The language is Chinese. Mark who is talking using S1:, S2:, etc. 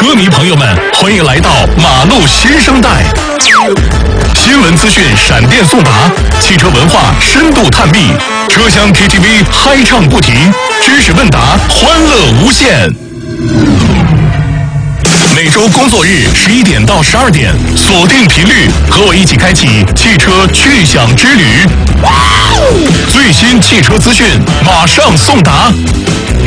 S1: 车迷朋友们，欢迎来到马路新生代。新闻资讯闪电送达，汽车文化深度探秘，车厢 KTV 嗨唱不停，知识问答欢乐无限。每周工作日11点到12点，锁定频率，和我一起开启汽车去享之旅。最新汽车资讯马上送达。